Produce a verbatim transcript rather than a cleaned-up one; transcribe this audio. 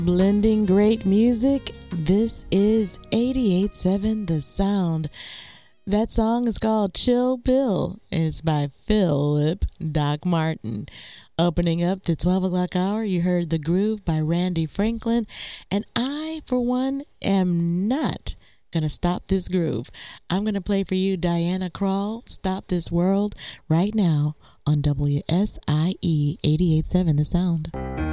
Blending great music. This is eighty-eight point seven The Sound. That song is called Chill Pill. It's by Philip Doc Martin. Opening up the twelve o'clock hour, you heard The Groove by Randy Franklin. And I, for one, am not going to stop this groove. I'm going to play for you Diana Krall, Stop This World, right now on W S I E eighty-eight point seven The Sound.